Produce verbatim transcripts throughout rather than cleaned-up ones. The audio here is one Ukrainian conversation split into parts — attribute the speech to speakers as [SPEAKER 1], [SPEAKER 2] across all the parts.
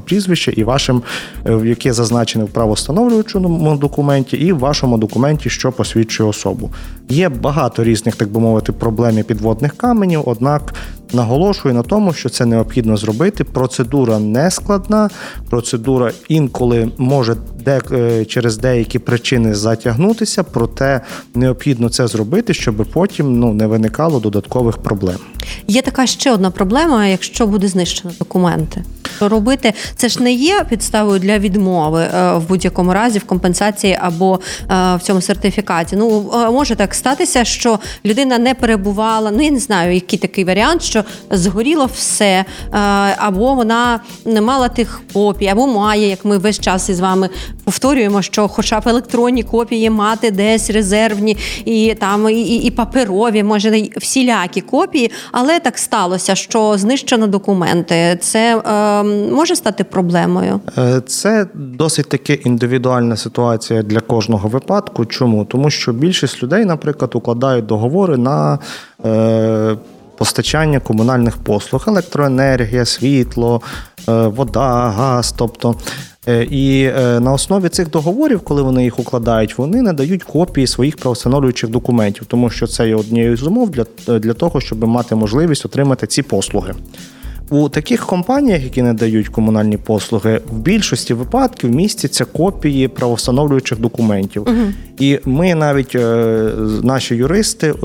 [SPEAKER 1] прізвище і вашим, яке зазначене в правовстановлюючому документі, і в вашому документі, що посвідчує особу. Є багато різних, так би мовити, проблем і підводних каменів, однак наголошую на тому, що це необхідно зробити. Процедура не складна, процедура інколи може де, через деякі причини затягнутися, проте необхідно це зробити, щоб потім ну, не виникало додаткових проблем.
[SPEAKER 2] Є така ще одна проблема, якщо буде знищено документи. Що робити? Це ж не є підставою для відмови в будь-якому разі в компенсації або в цьому сертифікаті. Ну, може так статися, що людина не перебувала, ну, я не знаю, який такий варіант, що згоріло все, або вона не мала тих копій, або має, як ми весь час із вами повторюємо, що хоча б електронні копії мати десь резервні, і там і, і паперові, може, всілякі копії, але так сталося, що знищено документи. Це е, може стати проблемою?
[SPEAKER 1] Це досить таки індивідуальна ситуація для кожного випадку. Чому? Тому що більшість людей, наприклад, укладають договори на е, постачання комунальних послуг, електроенергія, світло, е, вода, газ, тобто. І на основі цих договорів, коли вони їх укладають, вони надають копії своїх правовстановлюючих документів, тому що це є однією з умов для, для того, щоб мати можливість отримати ці послуги. У таких компаніях, які надають комунальні послуги, в більшості випадків містяться копії правовстановлюючих документів. Угу. І ми навіть, наші юристи,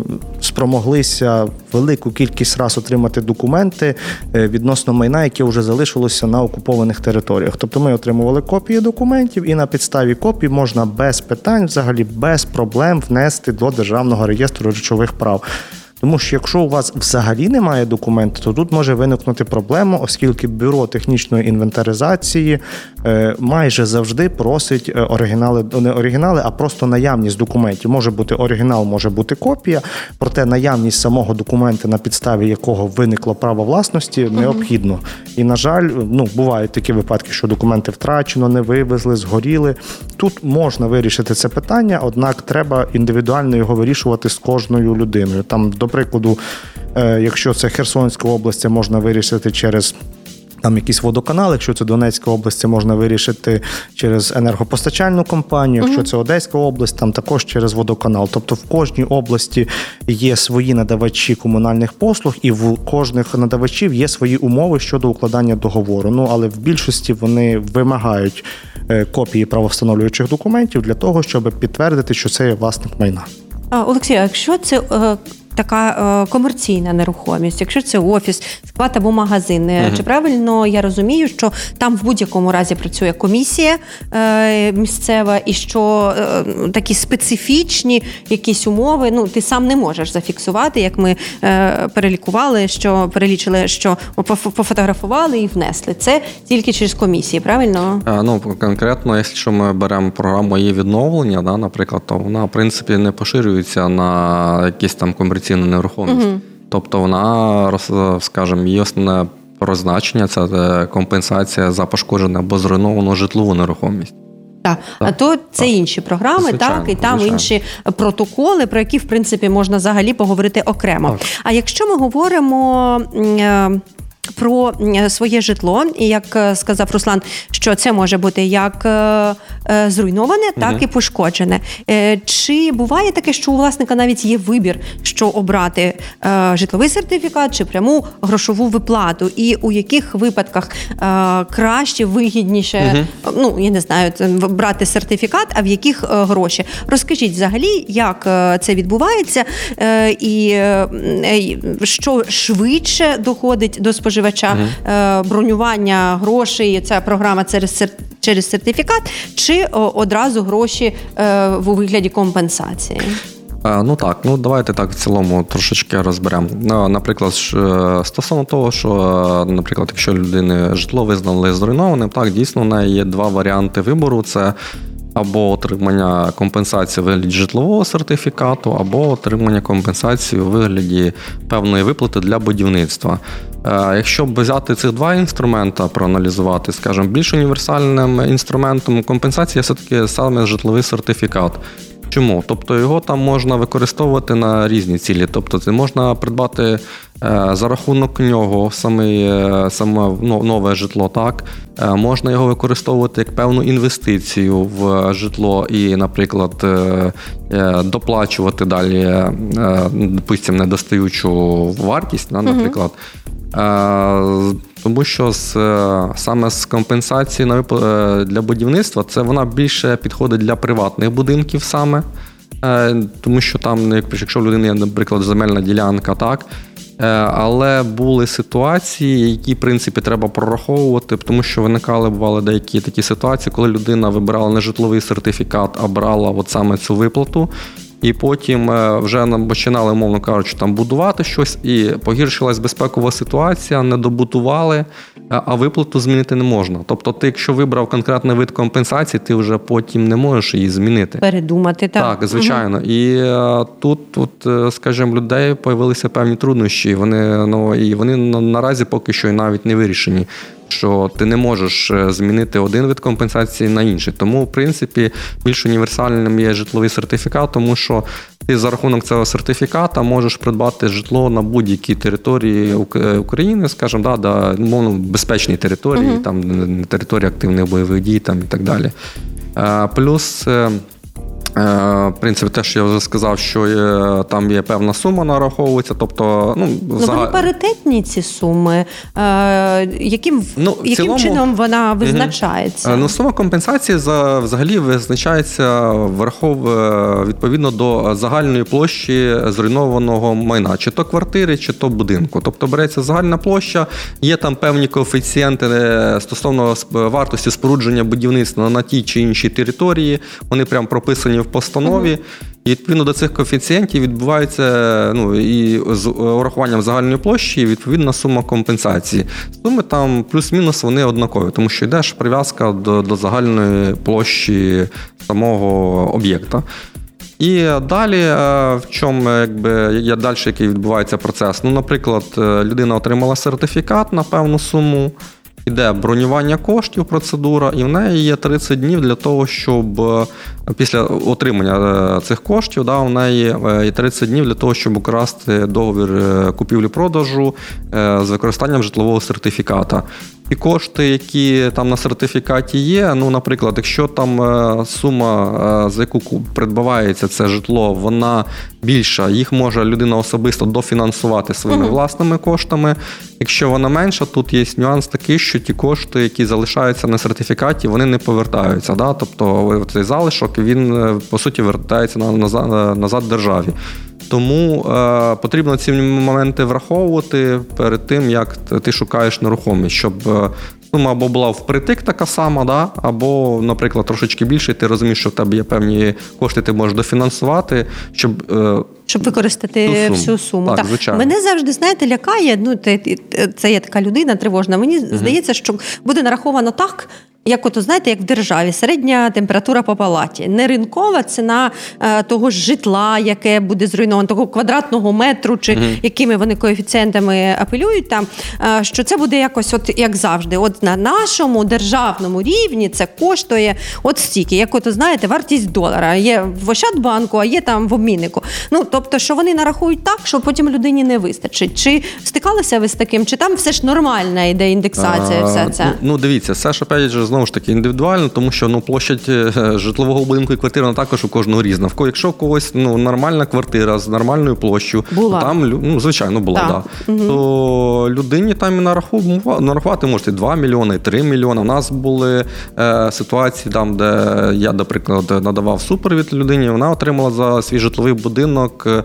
[SPEAKER 1] спромоглися велику кількість раз отримати документи відносно майна, яке вже залишилося на окупованих територіях. Тобто ми отримували копії документів, і на підставі копій можна без питань, взагалі без проблем внести до Державного реєстру речових прав. Тому що якщо у вас взагалі немає документу, то тут може виникнути проблема, оскільки Бюро технічної інвентаризації е, майже завжди просить оригінали, не оригінали, а просто наявність документів. Може бути оригінал, може бути копія, проте наявність самого документа, на підставі якого виникло право власності, необхідно. Угу. І, на жаль, ну, бувають такі випадки, що документи втрачено, не вивезли, згоріли. Тут можна вирішити це питання, однак треба індивідуально його вирішувати з кожною людиною. Там, до прикладу, якщо це Херсонська область, це можна вирішити через там якийсь водоканал, якщо це Донецька область, це можна вирішити через енергопостачальну компанію, якщо це Одеська область, там також через водоканал. Тобто в кожній області є свої надавачі комунальних послуг, і в кожних надавачів є свої умови щодо укладання договору. Ну, але в більшості вони вимагають копії правовстановлюючих документів для того, щоб підтвердити, що це є власник майна.
[SPEAKER 2] Олексій, а якщо це е, така е, комерційна нерухомість, якщо це офіс, склад або магазин, uh-huh. чи правильно я розумію, що там в будь-якому разі працює комісія е, місцева, і що е, такі специфічні якісь умови, ну, ти сам не можеш зафіксувати, як ми е, перелікували, що перелічили, що пофотографували і внесли. Це тільки через комісії, правильно?
[SPEAKER 3] А, ну, конкретно, якщо ми беремо програму її відновлення, да, наприклад, то вона, в принципі, не поширюється на якісь там комерційну нерухомість. Угу. Тобто вона, скажімо, її основне призначення – це компенсація за пошкоджену або зруйновану житлову нерухомість.
[SPEAKER 2] Так, а то це так. інші програми, звичайно, так, і там звичайно. інші протоколи, про які, в принципі, можна взагалі поговорити окремо. Так. А якщо ми говоримо про своє житло, і як сказав Руслан, що це може бути як зруйноване, так угу. і пошкоджене. Чи буває таке, що у власника навіть є вибір, що обрати житловий сертифікат чи пряму грошову виплату? І у яких випадках краще, вигідніше, угу. ну, я не знаю, брати сертифікат, а в яких гроші? Розкажіть взагалі, як це відбувається і що швидше доходить до споживача? Uh-huh. бронювання грошей, ця програма через, через сертифікат, чи одразу гроші у вигляді компенсації?
[SPEAKER 3] Ну так, ну давайте так в цілому трошечки розберемо. Наприклад, стосовно того, що, наприклад, якщо людини житло визнали зруйнованим, так, дійсно, у неї є два варіанти вибору. Це або отримання компенсації у вигляді житлового сертифікату, або отримання компенсації у вигляді певної виплати для будівництва. Якщо б взяти цих два інструменти, проаналізувати, скажімо, більш універсальним інструментом компенсації є все-таки саме житловий сертифікат. Чому? Тобто його там можна використовувати на різні цілі. Тобто це можна придбати е, за рахунок нього саме, е, саме ну, нове житло, так? Е, можна його використовувати як певну інвестицію в житло і, наприклад, е, е, доплачувати далі, е, допустимо, недостаючу вартість, да, наприклад. Е, тому що з, саме з компенсації для будівництва це вона більше підходить для приватних будинків саме. Тому що там, якщо в людини є, наприклад, земельна ділянка, так, але були ситуації, які, в принципі, треба прораховувати, тому що виникали, бували деякі такі ситуації, коли людина вибирала не житловий сертифікат, а брала от саме цю виплату. І потім вже нам починали, умовно кажучи, там будувати щось, і погіршилась безпекова ситуація, не добудували, а виплату змінити не можна. Тобто ти, якщо вибрав конкретний вид компенсації, ти вже потім не можеш її змінити.
[SPEAKER 2] Передумати, так.
[SPEAKER 3] Так, звичайно. Угу. І тут, тут, скажімо, людей появилися певні труднощі, вони, ну, і вони наразі поки що і навіть не вирішені, що ти не можеш змінити один вид компенсації на інший. Тому, в принципі, більш універсальним є житловий сертифікат, тому що ти за рахунок цього сертифіката можеш придбати житло на будь-якій території України, скажімо, да, да, мовно, безпечній території, угу. там, не території активних бойових дій там, і так далі. Плюс, в принципі, те, що я вже сказав, що є, там є певна сума нараховується, тобто... Ну,
[SPEAKER 2] ну
[SPEAKER 3] за...
[SPEAKER 2] вони паритетні, ці суми. Е, яким
[SPEAKER 3] ну,
[SPEAKER 2] яким
[SPEAKER 3] цілому...
[SPEAKER 2] чином вона визначається?
[SPEAKER 3] Ну, сума компенсації за, взагалі визначається врахов... відповідно до загальної площі зруйнованого майна. Чи то квартири, чи то будинку. Тобто береться загальна площа, є там певні коефіцієнти стосовно вартості спорудження будівництва на тій чи іншій території. Вони прям прописані в постанові. Uh-huh. І відповідно до цих коефіцієнтів відбувається, ну, і з урахуванням загальної площі, відповідна сума компенсації. Суми там плюс-мінус вони однакові, тому що йде ж прив'язка до, до загальної площі самого об'єкта. І далі, в чому, якби, є далі, який відбувається процес? Ну, наприклад, людина отримала сертифікат на певну суму, іде бронювання коштів, процедура, і в неї є тридцять днів для того, щоб після отримання цих коштів, да, в неї є тридцять днів для того, щоб укласти договір купівлі-продажу з використанням житлового сертифіката. І кошти, які там на сертифікаті є, ну, наприклад, якщо там сума, за яку придбавається це житло, вона більша, їх може людина особисто дофінансувати своїми uh-huh. власними коштами. Якщо вона менша, тут є нюанс такий, що ті кошти, які залишаються на сертифікаті, вони не повертаються. Да? Тобто цей залишок, він, по суті, вертається назад, назад державі. Тому е, потрібно ці моменти враховувати перед тим, як ти шукаєш нерухомість, щоб сума або була впритик така сама, да? Або, наприклад, трошечки більше, ти розумієш, що в тебе є певні кошти, ти можеш дофінансувати, щоб... Е,
[SPEAKER 2] Щоб використати
[SPEAKER 3] суму.
[SPEAKER 2] всю суму.
[SPEAKER 3] Так,
[SPEAKER 2] так.
[SPEAKER 3] звичайно.
[SPEAKER 2] Мене завжди, знаєте, лякає, ну, це є така людина тривожна, мені угу. здається, що буде нараховано так, як от, знаєте, як в державі, середня температура по палаті. Не ринкова ціна е, того ж житла, яке буде зруйновано, того квадратного метру, чи угу. якими вони коефіцієнтами апелюють там, е, що це буде якось от як завжди. От на нашому державному рівні це коштує от стільки. Як от, знаєте, вартість долара. Є в Ощадбанку, а є там в обміннику. Ну, тобто, що вони нарахують так, що потім людині не вистачить. Чи стикалися ви з таким, чи там все ж нормальна йде індексація,
[SPEAKER 3] а,
[SPEAKER 2] все це?
[SPEAKER 3] Ну, ну дивіться, все ж, опять же, знову ж таки, індивідуально, тому що, ну, площадь житлового будинку і квартири, вона також у кожного різна. Якщо у когось, ну, нормальна квартира з нормальною площею,
[SPEAKER 2] була.
[SPEAKER 3] Там, ну, звичайно, була, так. Да. Угу. То людині там і нарахувати, нарахувати можете два мільйони, і три мільйони. У нас були е, ситуації, там, де я, наприклад, надавав супровід людині, вона отримала за свій житловий будинок е,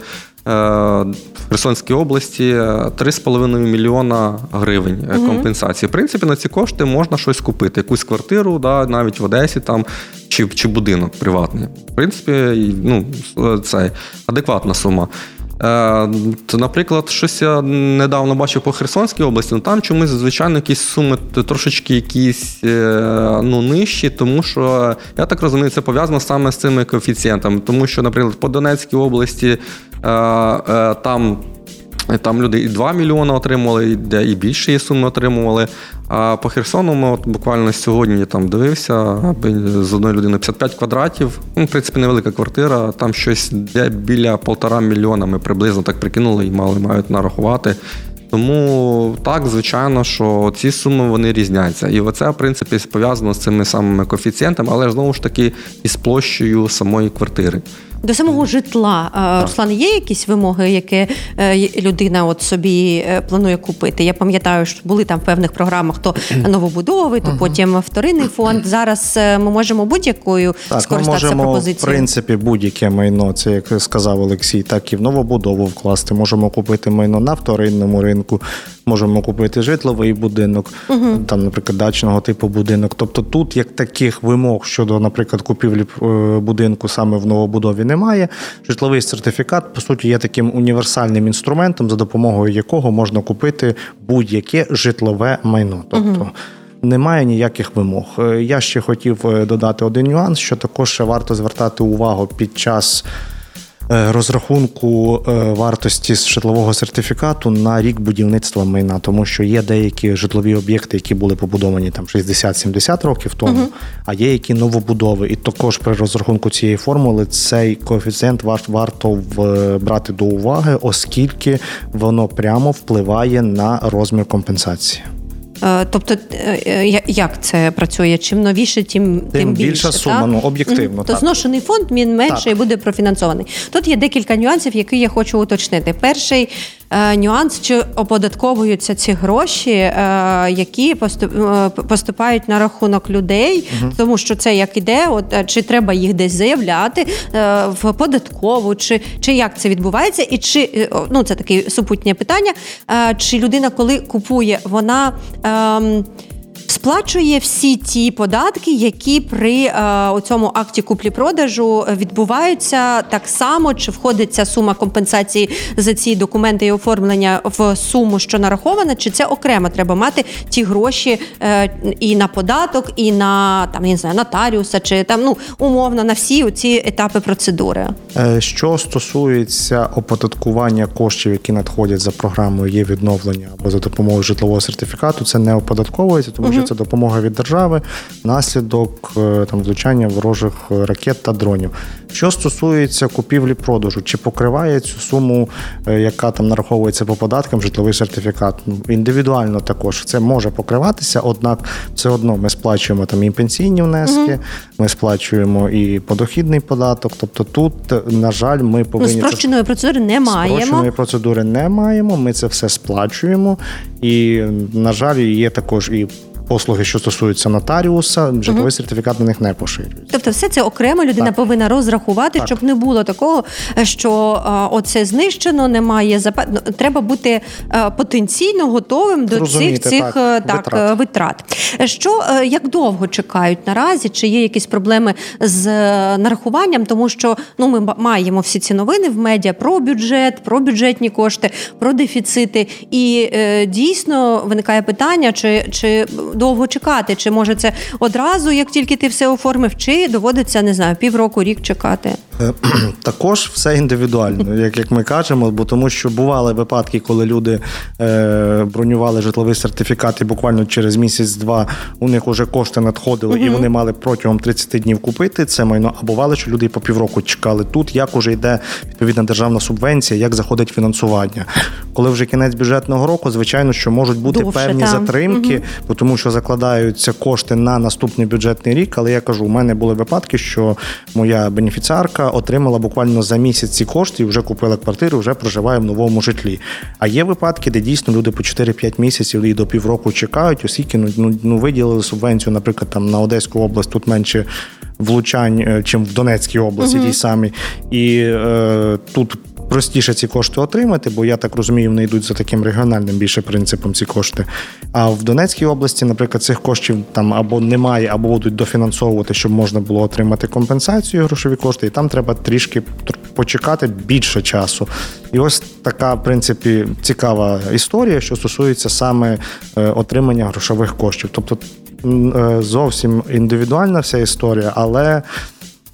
[SPEAKER 3] в Херсонській області три з половиною мільйона гривень угу. компенсації. В принципі, на ці кошти можна щось купити. Якусь квартиру, да, навіть в Одесі там, чи, чи будинок приватний. В принципі, ну, це адекватна сума. То, наприклад, щось я недавно бачив по Херсонській області, ну там чомусь, звичайно, якісь суми трошечки якісь, ну, нижчі, тому що, я так розумію, це пов'язано саме з цими коефіцієнтами, тому що, наприклад, по Донецькій області там Там люди і два мільйони отримували, і де і більші суми отримували. А по Херсону ми от буквально сьогодні там дивився, з одної людини п'ятдесят п'ять квадратів, ну, в принципі, невелика квартира, там щось де біля півтора мільйона ми приблизно так прикинули і мали мають нарахувати. Тому так, звичайно, що ці суми вони різняться. І оце, в принципі, пов'язано з цими самими коефіцієнтами, але знову ж таки із площею самої квартири.
[SPEAKER 2] До самого житла, Руслан, є якісь вимоги, які людина от собі планує купити? Я пам'ятаю, що були там в певних програмах то новобудови, то uh-huh. потім вторинний фонд. Зараз ми можемо будь-якою так, скористатися пропозицією?
[SPEAKER 1] Ми можемо, в принципі, будь-яке майно, це, як сказав Олексій, так і в новобудову вкласти. Можемо купити майно на вторинному ринку, можемо купити житловий будинок, uh-huh. там, наприклад, дачного типу будинок. Тобто тут, як таких вимог щодо, наприклад, купівлі будинку саме в новобудові немає. Житловий сертифікат, по суті, є таким універсальним інструментом, за допомогою якого можна купити будь-яке житлове майно. Тобто uh-huh. немає ніяких вимог. Я ще хотів додати один нюанс, що також ще варто звертати увагу під час розрахунку вартості житлового сертифікату на рік будівництва майна, тому що є деякі житлові об'єкти, які були побудовані там шістдесят-сімдесят років тому, uh-huh. а є які новобудови. І також при розрахунку цієї формули цей коефіцієнт варто брати до уваги, оскільки воно прямо впливає на розмір компенсації.
[SPEAKER 2] Тобто, як це працює? Чим новіше, тим, тим,
[SPEAKER 1] тим
[SPEAKER 2] більше.
[SPEAKER 1] більша сума, ну, об'єктивно.
[SPEAKER 2] Mm-hmm. То зношений фонд, він менше і буде профінансований. Тут є декілька нюансів, які я хочу уточнити. Перший е, нюанс, чи оподатковуються ці гроші, е, які поступають на рахунок людей, mm-hmm. тому що це як іде, от, чи треба їх десь заявляти е, в податкову, чи, чи як це відбувається, і чи, ну, це таке супутнє питання, е, чи людина, коли купує, вона Ем, сплачує всі ті податки, які при е, цьому акті куплі-продажу відбуваються так само, чи входить ця сума компенсації за ці документи і оформлення в суму, що нарахована, чи це окремо треба мати ті гроші е, і на податок, і на там, не знаю, нотаріуса, чи там, ну, умовно, на всі ці етапи процедури.
[SPEAKER 1] Що стосується оподаткування коштів, які надходять за програмою «Є відновлення» або за допомогою житлового сертифікату, це не оподатковується, тому угу. що це допомога від держави внаслідок там влучання ворожих ракет та дронів. Що стосується купівлі-продажу, чи покриває цю суму, яка там нараховується по податкам, житловий сертифікат? Індивідуально також це може покриватися, однак все одно ми сплачуємо там і пенсійні внески, угу. ми сплачуємо і подохідний податок, тобто тут, на жаль, ми повинні...
[SPEAKER 2] Ну, спрощеної процедури не маємо.
[SPEAKER 1] Спрощеної процедури не маємо, ми це все сплачуємо, і, на жаль, є також і послуги, що стосуються нотаріуса, житловий угу. сертифікат на них не поширюється.
[SPEAKER 2] Тобто все це окремо людина так. повинна розрахувати, так. щоб не було такого, що а, оце знищено, немає запас. Треба бути а, потенційно готовим до Розуміти, цих, цих так, так, витрат. витрат. Що, як довго чекають наразі? Чи є якісь проблеми з нарахуванням? Тому що ну, ми маємо всі ці новини в медіа про бюджет, про бюджетні кошти, про дефіцити. І е, дійсно виникає питання, чи, чи довго чекати, чи може це одразу, як тільки ти все оформив, чи доводиться, не знаю, півроку, рік чекати?
[SPEAKER 1] Також все індивідуально, як, як ми кажемо, бо тому що бували випадки, коли люди е, бронювали житловий сертифікат і буквально через місяць-два у них вже кошти надходили, угу. і вони мали протягом тридцять днів купити це майно, а бувало, що люди по півроку чекали. Тут як уже йде відповідна державна субвенція, як заходить фінансування. Коли вже кінець бюджетного року, звичайно, що можуть бути Довше, певні там. затримки, угу. тому що закладаються кошти на наступний бюджетний рік, але я кажу, у мене були випадки, що моя бенефіціарка отримала буквально за місяць ці кошти і вже купила квартиру, вже проживає в новому житлі. А є випадки, де дійсно люди по чотири-п'ять місяців і до півроку чекають, оскільки ну, ну, виділили субвенцію, наприклад, там на Одеську область, тут менше влучань, чим в Донецькій області угу. тій самій. І е, тут простіше ці кошти отримати, бо я так розумію, вони йдуть за таким регіональним більше принципом ці кошти. А в Донецькій області, наприклад, цих коштів там або немає, або будуть дофінансовувати, щоб можна було отримати компенсацію, грошові кошти, і там треба трішки почекати більше часу. І ось така, в принципі, цікава історія, що стосується саме отримання грошових коштів. Тобто зовсім індивідуальна вся історія, але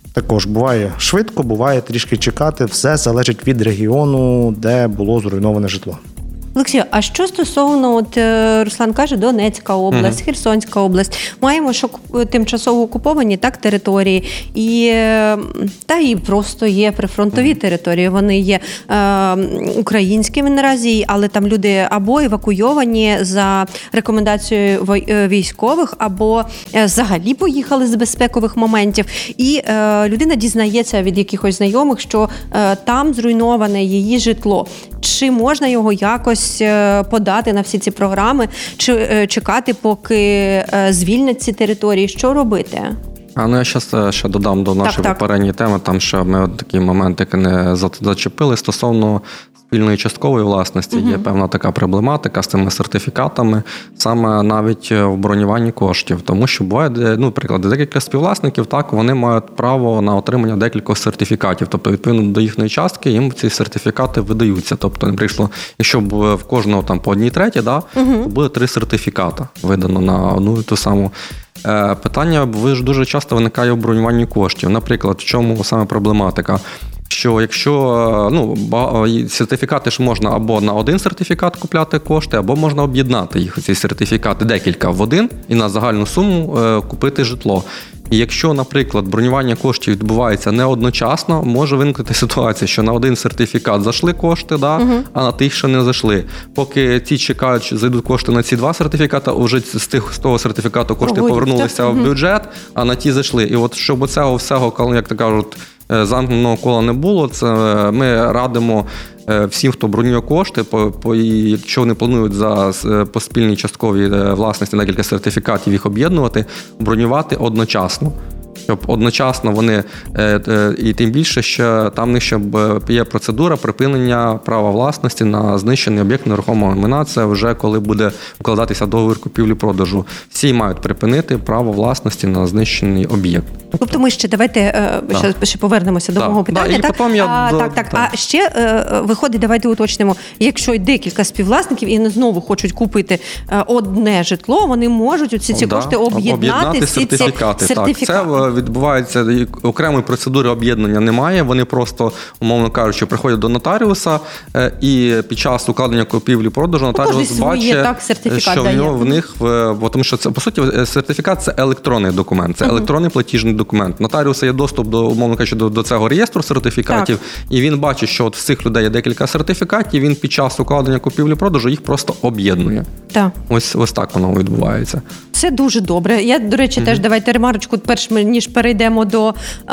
[SPEAKER 1] Також буває швидко, буває трішки чекати. Все залежить від регіону, де було зруйноване житло.
[SPEAKER 2] Олексію, а що стосовно, от Руслан каже, Донецька область, mm-hmm. Херсонська область, маємо, що тимчасово окуповані так території, і та і просто є прифронтові mm-hmm. території, вони є е, українськими наразі, але там люди або евакуйовані за рекомендацією військових, або взагалі поїхали з безпекових моментів, і е, людина дізнається від якихось знайомих, що е, там зруйноване її житло. Чи можна його якось подати на всі ці програми, чи чекати, поки звільнять ці території? Що робити?
[SPEAKER 3] А ну я ще, ще додам до нашої
[SPEAKER 2] так,
[SPEAKER 3] попередньої
[SPEAKER 2] так.
[SPEAKER 3] теми, там ще ми такі моменти не зачепили стосовно спільної часткової власності. Угу. Є певна така проблематика з цими сертифікатами, саме навіть в бронюванні коштів. Тому що буває, ну, наприклад, декілька співвласників, так, вони мають право на отримання декількох сертифікатів. Тобто, відповідно до їхньої частки, їм ці сертифікати видаються. Тобто, наприклад, якщо б в кожного там по одній треті, да, угу. буде три сертифікати видано на одну і ту саму. Питання ви ж дуже часто виникає в бронюванні коштів. Наприклад, в чому саме проблематика? Що якщо ну, сертифікати ж можна або на один сертифікат купляти кошти, або можна об'єднати їх, ці сертифікати, декілька в один, і на загальну суму е, купити житло. І якщо, наприклад, бронювання коштів відбувається не одночасно, може виникнути ситуація, що на один сертифікат зайшли кошти, да, угу. а на тих ще не зайшли. Поки ті чекають, зайдуть кошти на ці два сертифікати, вже з, тих, з того сертифікату кошти Ого, повернулися угу. в бюджет, а на ті зайшли. І от щоб оцього всього, як то кажуть, замкненого кола не було, це ми радимо всім, хто бронює кошти, по, по, якщо вони планують за по спільній частковій власності на кілька сертифікатів їх об'єднувати, бронювати одночасно. Щоб одночасно вони, і тим більше, що там в них ще є процедура припинення права власності на знищений об'єкт нерухомого майна. Це вже коли буде укладатися договір купівлі-продажу. Всі мають припинити право власності на знищений об'єкт.
[SPEAKER 2] Тобто ми ще давайте да. ще, ще повернемося до да. мого питання.
[SPEAKER 3] Да,
[SPEAKER 2] так?
[SPEAKER 3] Я
[SPEAKER 2] а,
[SPEAKER 3] до...
[SPEAKER 2] так, так. А ще виходить, давайте уточнимо, якщо й декілька співвласників і не знову хочуть купити одне житло, вони можуть оці ці да. кошти об'єднати, об'єднати всі
[SPEAKER 3] сертифікати.
[SPEAKER 2] ці сертифікати.
[SPEAKER 3] Так, це відбувається, окремої процедури об'єднання немає, вони просто, умовно кажучи, приходять до нотаріуса і під час укладення купівлі-продажу нотаріус бачить, так, що в, нього, в них, бо тому що це, по суті, сертифікат – це електронний документ, це uh-huh. електронний платіжний документ. Нотаріуса є доступ до, умовно кажучи, до, до цього реєстру сертифікатів, так. і він бачить, що от в цих людей є декілька сертифікатів, він під час укладення купівлі-продажу їх просто об'єднує.
[SPEAKER 2] Так.
[SPEAKER 3] Ось, ось так воно відбувається.
[SPEAKER 2] Це дуже добре. Я, до речі, mm-hmm. теж давайте ремарочку, перш ніж перейдемо до е,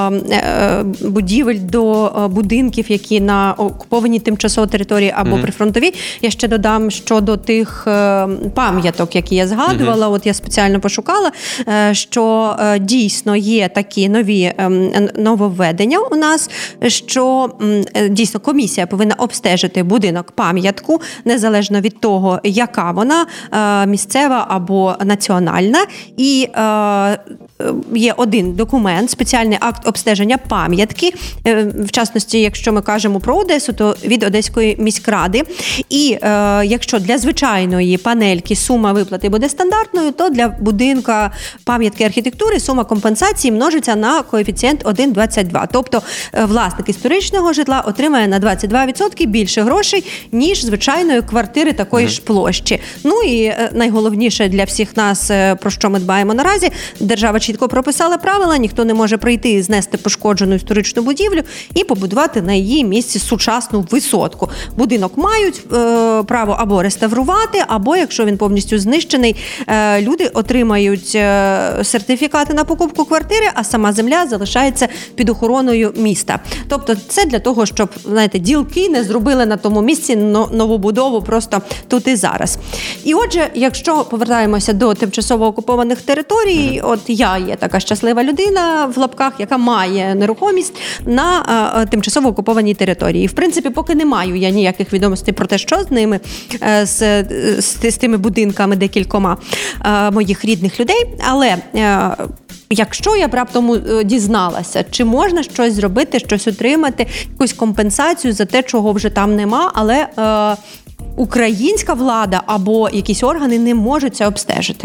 [SPEAKER 2] е, будівель, до е, будинків, які на окупованій тимчасово території або mm-hmm. прифронтовій. Я ще додам щодо тих е, пам'яток, які я згадувала. Mm-hmm. От я спеціально пошукала, е, що е, дійсно є такі нові е, нововведення у нас, що е, дійсно комісія повинна обстежити будинок-пам'ятку, незалежно від того, яка вона, е, місцева або національна. І е, є один документ, спеціальний акт обстеження пам'ятки, в частності, якщо ми кажемо про Одесу, то від Одеської міськради. І е, якщо для звичайної панельки сума виплати буде стандартною, то для будинка пам'ятки архітектури сума компенсації множиться на коефіцієнт один цілих двадцять два. Тобто власник історичного житла отримає на двадцять два відсотки більше грошей, ніж звичайної квартири такої mm-hmm. ж площі. Ну і найголовніше для всіх нас, про що ми дбаємо наразі, держава чітко прописала правила, ніхто не може прийти і знести пошкоджену історичну будівлю і побудувати на її місці сучасну висотку. Будинок мають е, право або реставрувати, або, якщо він повністю знищений, е, люди отримають е, сертифікати на покупку квартири, а сама земля залишається під охороною міста. Тобто це для того, щоб, знаєте, ділки не зробили на тому місці нову будову просто тут і зараз. І отже, якщо повертаємося до тимчасово окупованих територій, от я є така щаслива людина в лапках, яка має нерухомість на а, тимчасово окупованій території. В принципі, поки не маю я ніяких відомостей про те, що з ними, з, з, з тими будинками декількома а, моїх рідних людей, але а, якщо я б раптом дізналася, чи можна щось зробити, щось отримати, якусь компенсацію за те, чого вже там нема, але е, українська влада або якісь органи не можуть це обстежити.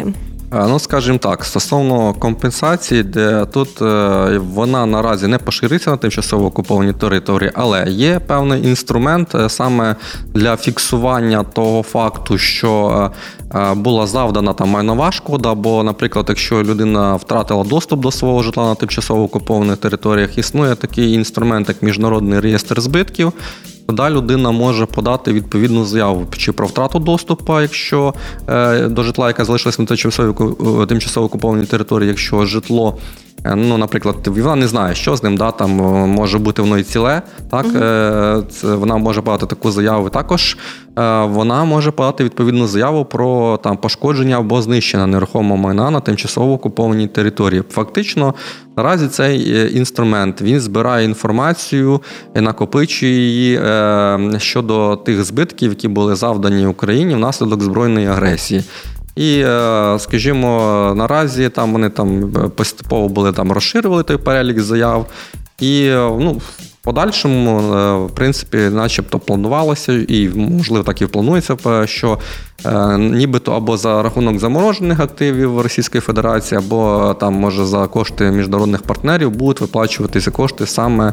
[SPEAKER 3] Ну, скажімо так, стосовно компенсації, де тут вона наразі не пошириться на тимчасово окуповані території, але є певний інструмент саме для фіксування того факту, що була завдана там майнова шкода, або, наприклад, якщо людина втратила доступ до свого житла на тимчасово окупованих територіях, існує такий інструмент, як Міжнародний реєстр збитків. Тоді людина може подати відповідну заяву чи про втрату доступу, якщо е, до житла, яке залишилось на тимчасово, тимчасово окупованій території, якщо житло, е, ну, наприклад, вона не знає, що з ним, да, там може бути воно і ціле, так, угу. е, це, вона може подати таку заяву. Також е, вона може подати відповідну заяву про там пошкодження або знищення нерухомого майна на тимчасово окупованій території. Фактично, наразі цей інструмент, він збирає інформацію і накопичує її щодо тих збитків, які були завдані Україні внаслідок збройної агресії. І, скажімо, наразі там вони там поступово були там розширювали той перелік заяв. І, ну, в подальшому, в принципі, начебто планувалося, і, можливо, так і планується, що нібито або за рахунок заморожених активів Російської Федерації, або там, може, за кошти міжнародних партнерів будуть виплачуватися кошти саме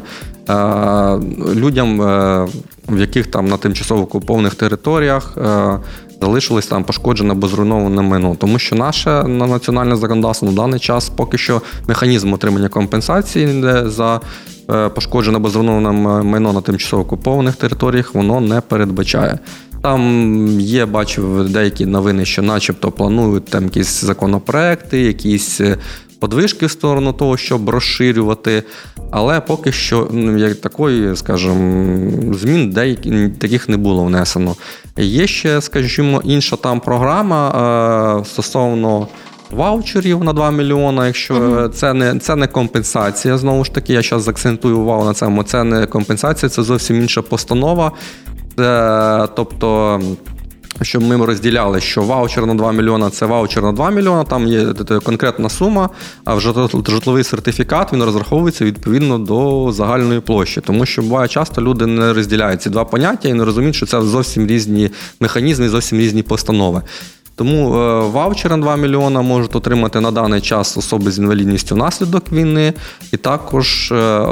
[SPEAKER 3] людям, в яких там на тимчасово окупованих територіях залишилось там пошкоджене або зруйноване майно. Тому що наше національне законодавство на даний час поки що механізм отримання компенсації за пошкоджене або зруйноване майно на тимчасово окупованих територіях, воно не передбачає. Там є, бачив, деякі новини, що начебто планують там якісь законопроекти, якісь подвижки в сторону того, щоб розширювати, але поки що як такої, скажімо, змін деяких таких не було внесено. Є ще, скажімо, інша там програма е, стосовно ваучерів на два мільйони, якщо uh-huh. це не це не компенсація, знову ж таки, я зараз заакцентую увагу на цьому, це не компенсація, це зовсім інша постанова. Це, тобто, щоб ми розділяли, що ваучер на два мільйони – це ваучер на два мільйони, там є конкретна сума, а вже житловий сертифікат, він розраховується відповідно до загальної площі. Тому що буває часто люди не розділяють ці два поняття і не розуміють, що це зовсім різні механізми, зовсім різні постанови. Тому ваучер на два мільйони можуть отримати на даний час особи з інвалідністю внаслідок війни, і також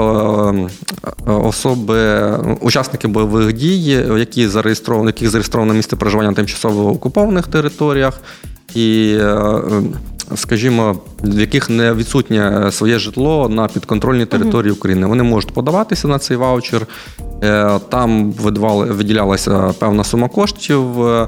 [SPEAKER 3] особи, учасники бойових дій, які зареєстровані, яких зареєстровано місце проживання на тимчасово окупованих територіях, і, скажімо, в яких не відсутнє своє житло на підконтрольній території України. Вони можуть подаватися на цей ваучер, там виділялася певна сума коштів,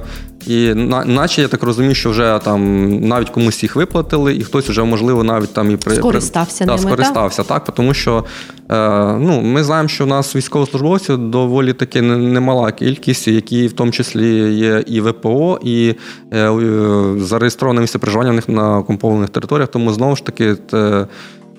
[SPEAKER 3] і наче, я так розумію, що вже там навіть комусь їх виплатили, і хтось вже, можливо, навіть там і при...
[SPEAKER 2] скористався
[SPEAKER 3] да,
[SPEAKER 2] ними,
[SPEAKER 3] скористався, так? так, тому що е, ну, ми знаємо, що у нас військовослужбовців доволі таки немала кількість, які в тому числі є і ВПО, і е, зареєстроване місце проживання в них на окупованих територіях, тому знову ж таки те,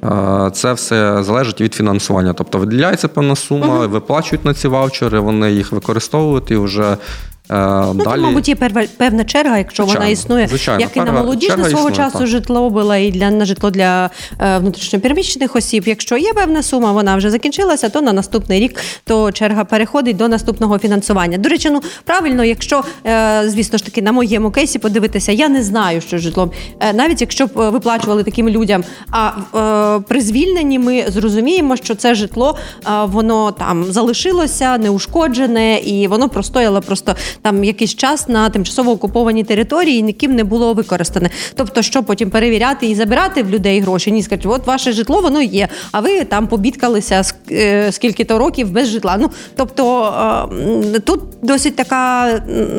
[SPEAKER 3] це все залежить від фінансування. Тобто виділяється певна сума, угу. виплачують на ці ваучери, вони їх використовують і вже
[SPEAKER 2] Ну,
[SPEAKER 3] далі...
[SPEAKER 2] Там, мабуть, є певна черга, якщо
[SPEAKER 3] звичайно,
[SPEAKER 2] вона існує,
[SPEAKER 3] звичайно,
[SPEAKER 2] як і на молодіжне свого існує, часу так. житло було, і для, на житло для е, внутрішньопереміщених осіб. Якщо є певна сума, вона вже закінчилася, то на наступний рік то черга переходить до наступного фінансування. До речі, ну, правильно, якщо, е, звісно ж таки, на моєму кейсі подивитися, я не знаю, що житло, е, навіть якщо б виплачували таким людям, а е, при звільненні ми зрозуміємо, що це житло, е, воно там залишилося, неушкоджене, і воно простояло просто там якийсь час на тимчасово окупованій території і ніким не було використане. Тобто, що потім перевіряти і забирати в людей гроші? Ні, скажуть, от ваше житло, воно є, а ви там побідкалися скільки-то років без житла. Ну, тобто, тут досить така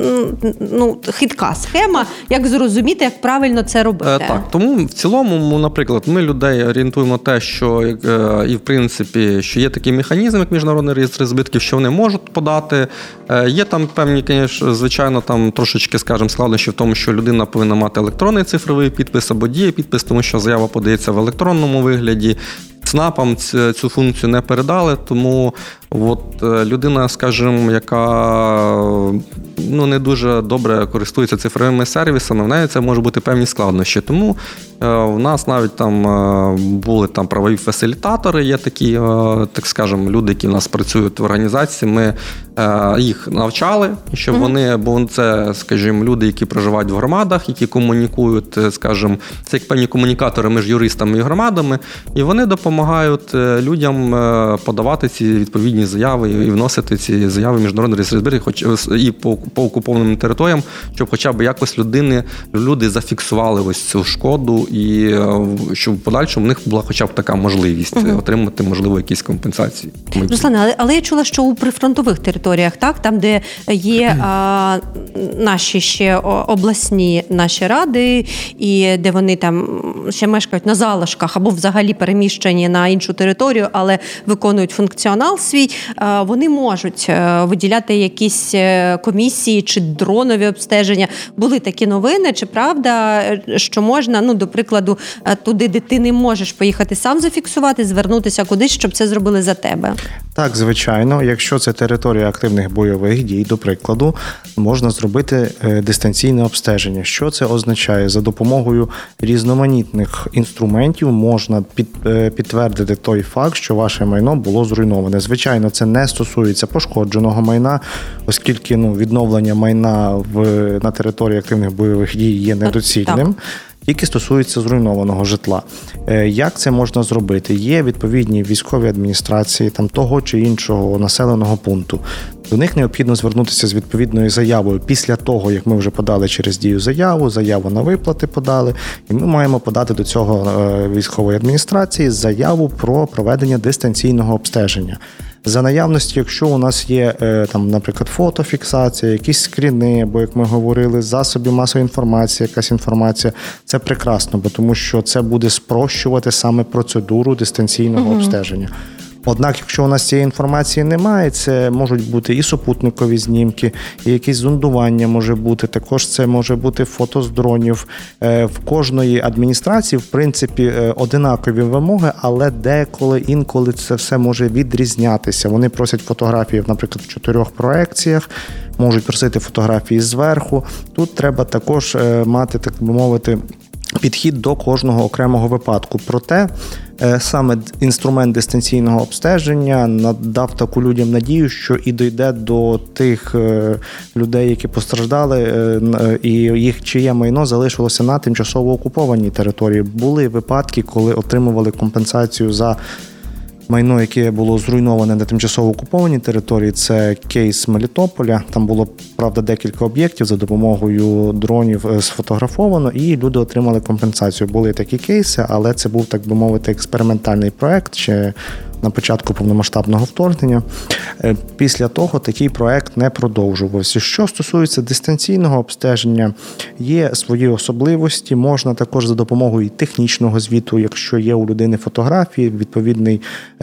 [SPEAKER 2] ну, хитка схема, як зрозуміти, як правильно це робити.
[SPEAKER 3] Так, тому в цілому, наприклад, ми людей орієнтуємо на те, що і в принципі, що є такий механізм, як Міжнародний реєстр збитків, що вони можуть подати. Є там певні, звичайно, там трошечки, скажімо, складнощі в тому, що людина повинна мати електронний цифровий підпис або дієпідпис, тому що заява подається в електронному вигляді. ЦНАПам цю функцію не передали, тому от людина, скажімо, яка ну, не дуже добре користується цифровими сервісами, в неї це може бути певні складнощі. Тому У нас навіть там були там правові фасилітатори, є такі, так скажемо, люди, які в нас працюють в організації. Ми їх навчали, щоб mm-hmm. вони, бо це, скажімо, люди, які проживають в громадах, які комунікують, скажімо, це як певні комунікатори між юристами і громадами, і вони допомагають людям подавати ці відповідні заяви і вносити ці заяви в міжнародний реєстр збірів, хоч і по, по окупованим територіям, щоб хоча б якось людини, люди зафіксували ось цю шкоду, і щоб в подальшому в них була хоча б така можливість mm-hmm. отримати, можливо, якісь компенсації.
[SPEAKER 2] Руслане, але, але я чула, що у прифронтових територіях, так, там, де є а, наші ще обласні наші ради, і де вони там ще мешкають на залишках або взагалі переміщені на іншу територію, але виконують функціонал свій, а, вони можуть виділяти якісь комісії чи дронові обстеження. Були такі новини, чи правда, що можна, ну, до прикладу, туди, де ти не можеш поїхати сам зафіксувати, звернутися кудись, щоб це зробили за тебе?
[SPEAKER 1] Так, звичайно. Якщо це територія активних бойових дій, до прикладу, можна зробити дистанційне обстеження. Що це означає? За допомогою різноманітних інструментів можна під, підтвердити той факт, що ваше майно було зруйноване. Звичайно, це не стосується пошкодженого майна, оскільки ну, відновлення майна в, на території активних бойових дій є недоцільним. Тільки стосується зруйнованого житла. Як це можна зробити? Є відповідні військові адміністрації там, того чи іншого населеного пункту. До них необхідно звернутися з відповідною заявою після того, як ми вже подали через дію заяву, заяву на виплати подали, і ми маємо подати до цього військової адміністрації заяву про проведення дистанційного обстеження. За наявності, якщо у нас є, там, наприклад, фотофіксація, якісь скріни, або, як ми говорили, засоби масової інформації, якась інформація, це прекрасно, бо тому що це буде спрощувати саме процедуру дистанційного mm-hmm. обстеження. Однак, якщо у нас цієї інформації немає, це можуть бути і супутникові знімки, і якісь зондування може бути, також це може бути фото з дронів. В кожної адміністрації, в принципі, одинакові вимоги, але деколи, інколи це все може відрізнятися. Вони просять фотографії, наприклад, в чотирьох проекціях, можуть просити фотографії зверху. Тут треба також мати, так би мовити, підхід до кожного окремого випадку. Проте саме інструмент дистанційного обстеження надав таку людям надію, що і дійде до тих людей, які постраждали, і їх чиє майно залишилося на тимчасово окупованій території. Були випадки, коли отримували компенсацію за майно, яке було зруйноване на тимчасово окупованій території. Це кейс Мелітополя. Там було, правда, декілька об'єктів за допомогою дронів сфотографовано, і люди отримали компенсацію. Були такі кейси, але це був, так би мовити, експериментальний проект, ще на початку повномасштабного вторгнення. Після того такий проект не продовжувався. Що стосується дистанційного обстеження, є свої особливості. Можна також за допомогою технічного звіту, якщо є у людини фотографії, відповідний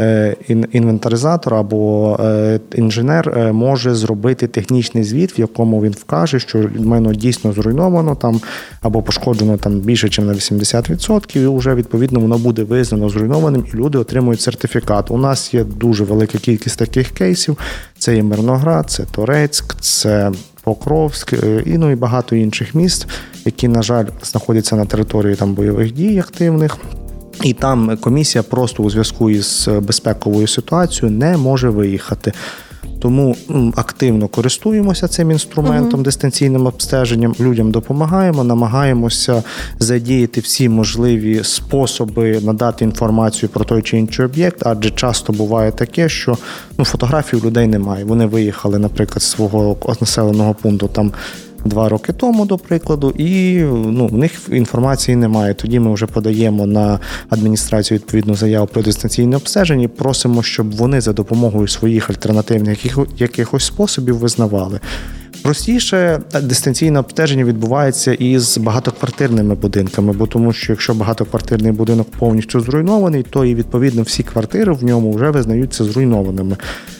[SPEAKER 1] інвентаризатор або інженер може зробити технічний звіт, в якому він вкаже, що майно дійсно зруйновано там або пошкоджено там більше, ніж на вісімдесят відсотків, і вже відповідно воно буде визнано зруйнованим, і люди отримують сертифікат. У нас є дуже велика кількість таких кейсів. Це і Мирноград, це Торецьк, це Покровськ, і, ну, і багато інших міст, які, на жаль, знаходяться на території там бойових дій активних. І там комісія просто у зв'язку із безпековою ситуацією не може виїхати. Тому активно користуємося цим інструментом, uh-huh. дистанційним обстеженням, людям допомагаємо, намагаємося задіяти всі можливі способи надати інформацію про той чи інший об'єкт, адже часто буває таке, що ну, фотографій у людей немає. Вони виїхали, наприклад, з свого населеного пункту там два роки тому, до прикладу, і ну, в них інформації немає. Тоді ми вже подаємо на адміністрацію відповідну заяву про дистанційне обстеження і просимо, щоб вони за допомогою своїх альтернативних яких, якихось способів визнавали. Простіше дистанційне обстеження відбувається із багатоквартирними будинками, бо тому що якщо багатоквартирний будинок повністю зруйнований, то і відповідно всі квартири в ньому вже визнаються зруйнованими.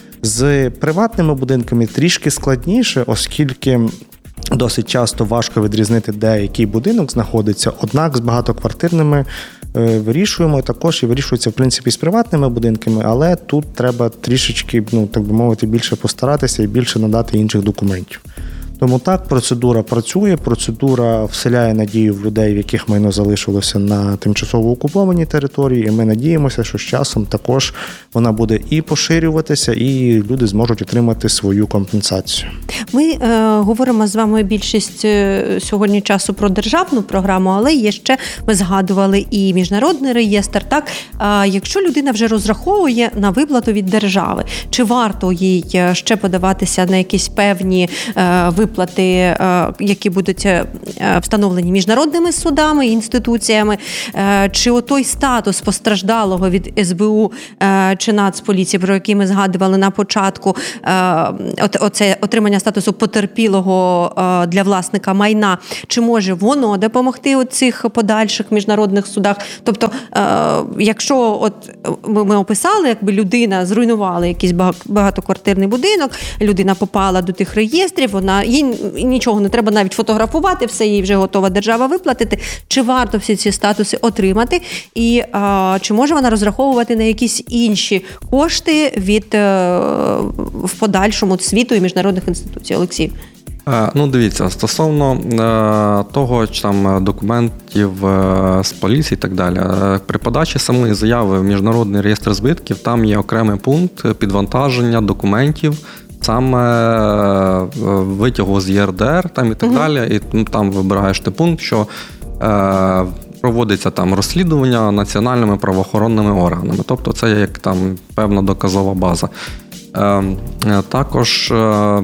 [SPEAKER 1] З приватними будинками трішки складніше, оскільки досить часто важко відрізнити, де який будинок знаходиться, однак з багатоквартирними вирішуємо також і вирішується, в принципі, з приватними будинками, але тут треба трішечки, ну, так би мовити, більше постаратися і більше надати інших документів. Тому так, процедура працює, процедура вселяє надію в людей, в яких майно залишилося на тимчасово окупованій території, і ми надіємося, що з часом також вона буде і поширюватися, і люди зможуть отримати свою компенсацію.
[SPEAKER 2] Ми е, говоримо з вами більшість сьогодні часу про державну програму, але є ще, ми згадували і міжнародний реєстр. Так, а якщо людина вже розраховує на виплату від держави, чи варто їй ще подаватися на якісь певні е, виплати, е, які будуть е, встановлені міжнародними судами, інституціями, е, чи отой статус постраждалого від ес бе у е, чи Нацполіції, про який ми згадували на початку, е, оце отримання статусу потерпілого е, для власника майна, чи може воно допомогти у цих подальших міжнародних судах? Тобто, е, якщо от ми описали, якби людина зруйнувала якийсь багатоквартирний будинок, людина попала до тих реєстрів, вона їй нічого не треба навіть фотографувати, все їй вже готова держава виплатити. Чи варто всі ці статуси отримати? І е, чи може вона розраховувати на якісь інші кошти від е, в подальшому світу і міжнародних інституцій? Олексій.
[SPEAKER 3] Ну, дивіться, стосовно е, того, чи там документів е, з поліції і так далі, е, при подачі самої заяви в Міжнародний реєстр збитків там є окремий пункт підвантаження документів, саме е, витягу з є ер де ер там і так угу. далі, і ну, там вибираєш ти пункт, що е, проводиться там розслідування національними правоохоронними органами, тобто це як там певна доказова база. Е, е, також е,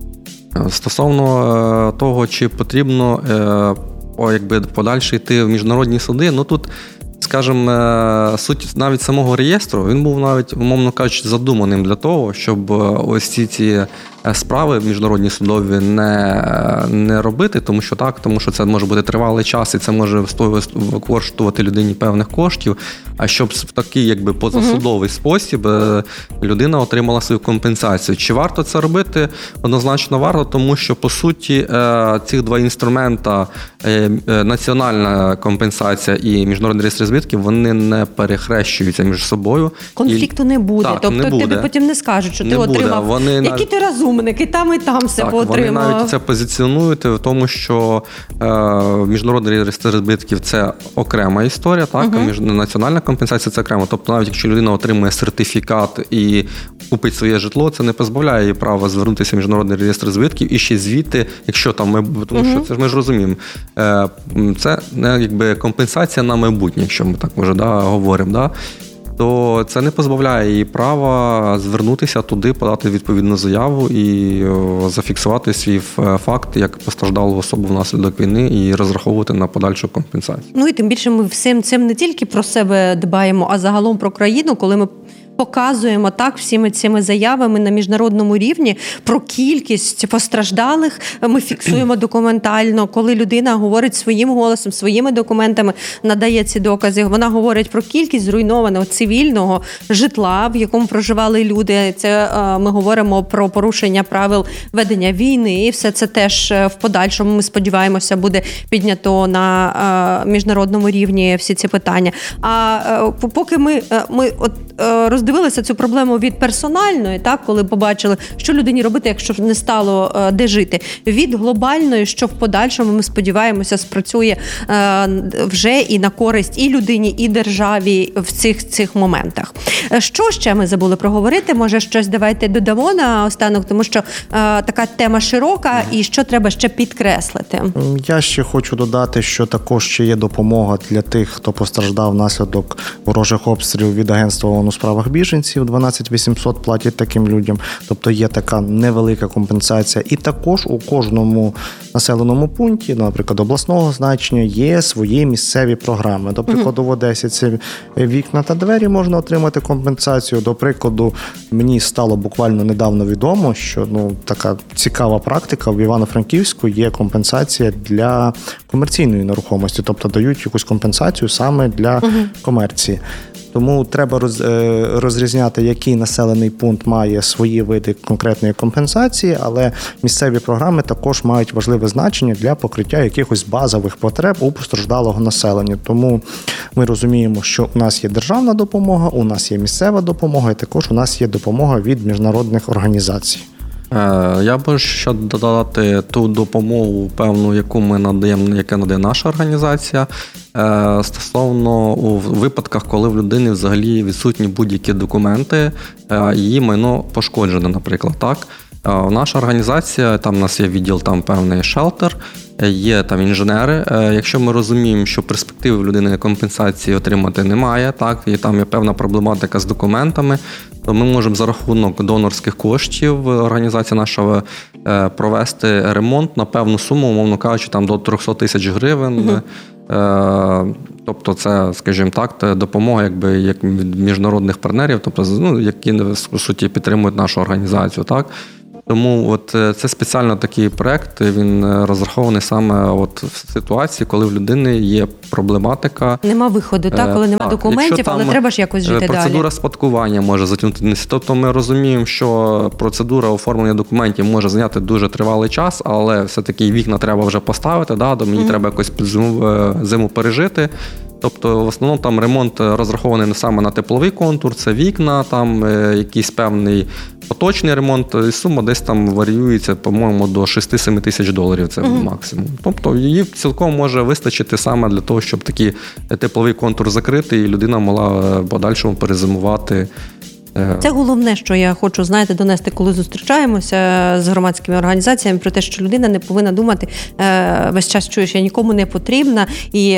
[SPEAKER 3] Стосовно е, того, чи потрібно е, о, якби подальше йти в міжнародні суди, ну тут, скажімо, е, суть навіть самого реєстру, він був навіть, умовно кажучи, задуманим для того, щоб ось ці ці справи міжнародні судові не, не робити, тому що так, тому що це може бути тривалий час і це може коштувати людині певних коштів, а щоб в такий якби позасудовий uh-huh. спосіб людина отримала свою компенсацію. Чи варто це робити? Однозначно варто, тому що по суті ці два інструмента, національна компенсація і міжнародний реєстр збитків, вони не перехрещуються між собою.
[SPEAKER 2] Конфлікту і... не буде.
[SPEAKER 3] Так,
[SPEAKER 2] тобто
[SPEAKER 3] не буде.
[SPEAKER 2] Тобі потім не скажуть, що
[SPEAKER 3] не
[SPEAKER 2] ти
[SPEAKER 3] буде.
[SPEAKER 2] отримав.
[SPEAKER 3] Вони
[SPEAKER 2] Які
[SPEAKER 3] навіть...
[SPEAKER 2] ти розумники, там і там все
[SPEAKER 3] так,
[SPEAKER 2] поотримав.
[SPEAKER 3] Вони навіть це позиціонують в тому, що е, міжнародний реєстр збитків – це окрема історія, так, uh-huh. а міжнаціональна компенсація – це окремо. Тобто навіть якщо людина отримує сертифікат і купить своє житло, це не позбавляє її права звернутися в міжнародний реєстр збитків і ще звідти, якщо там ми, тому uh-huh. що це ж ми ж розуміємо, е, це не якби компенсація на майбутнє, якщо ми так може да, говоримо, да. То це не позбавляє її права звернутися туди, подати відповідну заяву і зафіксувати свій факт як постраждалу особу внаслідок війни і розраховувати на подальшу компенсацію.
[SPEAKER 2] Ну і тим більше ми всім цим не тільки про себе дбаємо, а загалом про країну, коли ми показуємо так всіми цими заявами на міжнародному рівні про кількість постраждалих. Ми фіксуємо документально, коли людина говорить своїм голосом, своїми документами, надає ці докази. Вона говорить про кількість зруйнованого цивільного житла, в якому проживали люди. Це ми говоримо про порушення правил ведення війни. І все це теж в подальшому, ми сподіваємося, буде піднято на міжнародному рівні всі ці питання. А поки ми, ми от роздивилися цю проблему від персональної, так, коли побачили, що людині робити, якщо не стало е, де жити, від глобальної, що в подальшому, ми сподіваємося, спрацює е, вже і на користь і людині, і державі в цих, цих моментах. Що ще ми забули проговорити? Може, щось давайте додамо на останок, тому що е, така тема широка, і що треба ще підкреслити?
[SPEAKER 1] Я ще хочу додати, що також ще є допомога для тих, хто постраждав внаслідок ворожих обстрілів від Агентства ООН у справах біженців, дванадцять вісімсот платять таким людям, тобто є така невелика компенсація. І також у кожному населеному пункті, наприклад, обласного значення, є свої місцеві програми. До прикладу, в Одесі це вікна та двері, можна отримати компенсацію. До прикладу, мені стало буквально недавно відомо, що ну, така цікава практика, в Івано-Франківську є компенсація для комерційної нерухомості, тобто дають якусь компенсацію саме для комерції. Тому треба розрізняти, який населений пункт має свої види конкретної компенсації, але місцеві програми також мають важливе значення для покриття якихось базових потреб у постраждалого населення. Тому ми розуміємо, що у нас є державна допомога, у нас є місцева допомога, і також у нас є допомога від міжнародних організацій.
[SPEAKER 3] Я би ще додати ту допомогу, певну, яку ми надаємо, яка надає наша організація, стосовно у випадках, коли в людини взагалі відсутні будь-які документи, її майно пошкоджене, наприклад, так. Наша організація, там у нас є відділ, там певний шелтер, є там інженери. Якщо ми розуміємо, що перспективи в людини компенсації отримати немає, так, і там є певна проблематика з документами, то ми можемо за рахунок донорських коштів, організація наша, провести ремонт на певну суму, умовно кажучи, там до триста тисяч гривень. Угу. Тобто це, скажімо так, допомога якби як від міжнародних партнерів, тобто, ну, які в суті підтримують нашу організацію, так. Тому от це спеціально такий проект, він розрахований саме от в ситуації, коли в людини є проблематика.
[SPEAKER 2] Нема виходу, так, коли нема так, документів, але треба ж якось жити
[SPEAKER 3] процедура
[SPEAKER 2] далі.
[SPEAKER 3] Процедура спадкування може затягнутися. Тобто ми розуміємо, що процедура оформлення документів може зайняти дуже тривалий час, але все-таки вікна треба вже поставити, да, до мені mm-hmm. треба якось зиму, зиму пережити. Тобто, в основному там ремонт розрахований не саме на тепловий контур, це вікна, там якийсь певний поточний ремонт, і сума десь там варіюється, по-моєму, до шість-сім тисяч доларів, це mm-hmm. максимум. Тобто, її цілком може вистачити саме для того, щоб такий тепловий контур закрити, і людина могла в подальшому перезимувати.
[SPEAKER 2] Це головне, що я хочу, знаєте, донести, коли зустрічаємося з громадськими організаціями, про те, що людина не повинна думати, весь час чуєш, я нікому не потрібна, і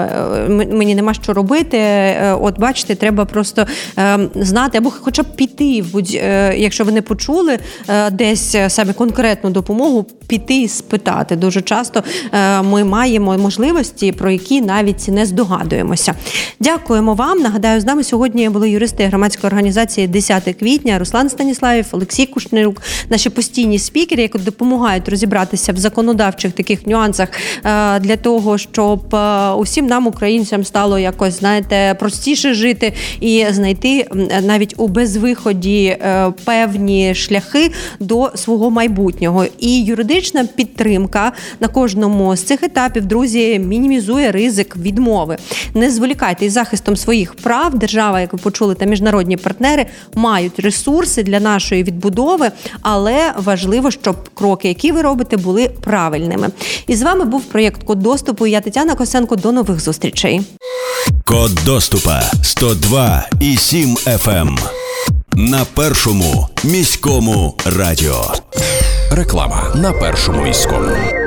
[SPEAKER 2] мені нема що робити. От, бачите, треба просто знати, або хоча б піти, якщо ви не почули десь саме конкретну допомогу, піти і спитати. Дуже часто ми маємо можливості, про які навіть не здогадуємося. Дякуємо вам. Нагадаю, з нами сьогодні були юристи громадської організації десяте квітня, Руслан Станіславів, Олексій Кушнирук, наші постійні спікери, які допомагають розібратися в законодавчих таких нюансах для того, щоб усім нам, українцям, стало якось, знаєте, простіше жити і знайти навіть у безвиході певні шляхи до свого майбутнього. І юридична підтримка на кожному з цих етапів, друзі, мінімізує ризик відмови. Не зволікайте із захистом своїх прав. Держава, як ви почули, та міжнародні партнери мають ресурси для нашої відбудови, але важливо, щоб кроки, які ви робите, були правильними. І з вами був проєкт «Код доступу». Я Тетяна Косенко. До нових зустрічей.
[SPEAKER 4] Код доступа сто два і сім еф ем. На першому міському радіо.
[SPEAKER 5] Реклама на першому міському.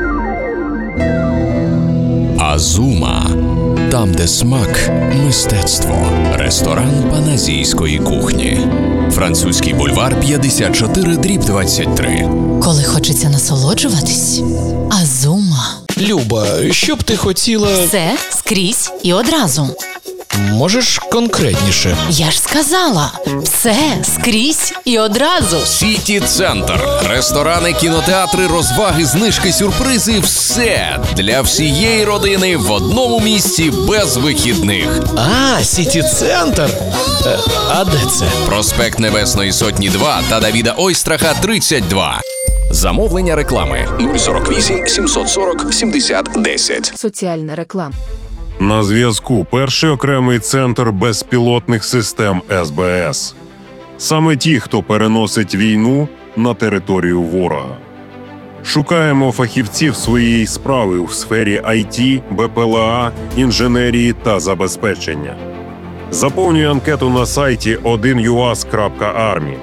[SPEAKER 5] Азума. Там, де смак – мистецтво. Ресторан паназійської кухні. Французький бульвар п'ятдесят чотири дріб двадцять три.
[SPEAKER 6] Коли хочеться насолоджуватись – Азума.
[SPEAKER 5] Люба, що б ти хотіла…
[SPEAKER 6] Все, скрізь і одразу.
[SPEAKER 5] Можеш конкретніше?
[SPEAKER 6] Я ж сказала. Все, скрізь і одразу.
[SPEAKER 5] Сіті-центр. Ресторани, кінотеатри, розваги, знижки, сюрпризи – все для всієї родини в одному місці без вихідних.
[SPEAKER 7] А, Сіті-центр? А де це?
[SPEAKER 5] Проспект Небесної Сотні два та Давіда Ойстраха тридцять два. Замовлення реклами нуль сорок вісім сімсот сорок сімдесят десять.
[SPEAKER 8] Соціальна реклама.
[SPEAKER 9] На зв'язку перший окремий центр безпілотних систем ес бе ес. Саме ті, хто переносить війну на територію ворога. Шукаємо фахівців своєї справи у сфері ай ті, бе пе ел а, інженерії та забезпечення. Заповнюй анкету на сайті один ю ас крапка армі.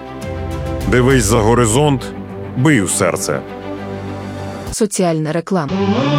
[SPEAKER 9] Дивись за горизонт, бий у серце.
[SPEAKER 8] Соціальна реклама.